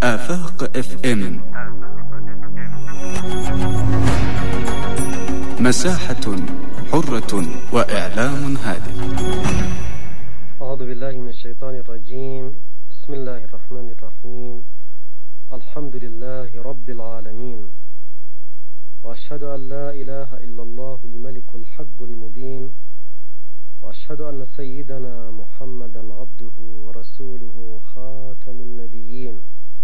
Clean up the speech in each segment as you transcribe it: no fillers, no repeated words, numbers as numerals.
آفاق FM، مساحة حرة وإعلام هادف. أعوذ بالله من الشيطان الرجيم. بسم الله الرحمن الرحيم. الحمد لله رب العالمين، وأشهد أن لا إله إلا الله الملك الحق المبين، وأشهد أن سيدنا محمدا عبده ورسوله خاتم النبيين.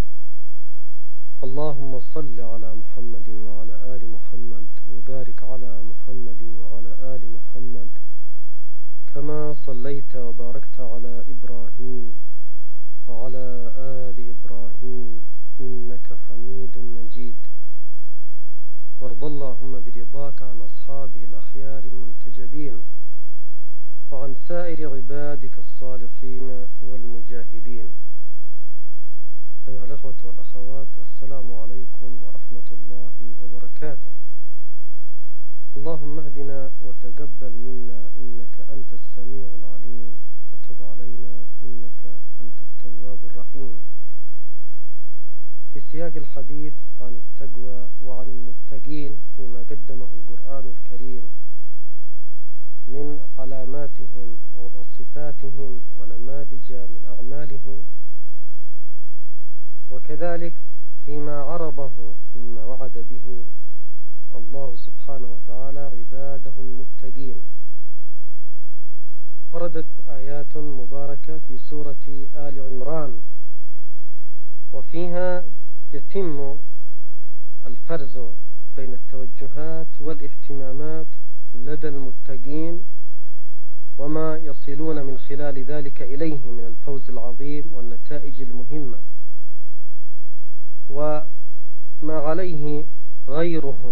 اللهم صل على محمد وعلى آل محمد، وبارك على محمد وعلى آل محمد كما صليت وباركت على إبراهيم وعلى آل إبراهيم إنك حميد مجيد. وارض اللهم برضاك عن أصحابه الأخيار المنتجبين، وعن سائر عبادك الصالحين والمجاهدين. أيها الأخوة والأخوات، السلام عليكم ورحمة الله وبركاته. اللهم اهدنا وتقبل منا إنك أنت السميع العليم، وتب علينا إنك أنت التواب الرحيم. في سياق الحديث عن التقوى وعن المتقين فيما قدمه القرآن الكريم من علاماتهم وصفاتهم ونماذج من أعمالهم، وكذلك فيما عرضه مما وعد به الله سبحانه وتعالى عباده المتقين. وردت آيات مباركة في سورة آل عمران، وفيها يتم الفرز بين التوجهات والاهتمامات لدى المتقين، وما يصلون من خلال ذلك إليه من الفوز العظيم والنتائج المهمة، وما عليه غيرهم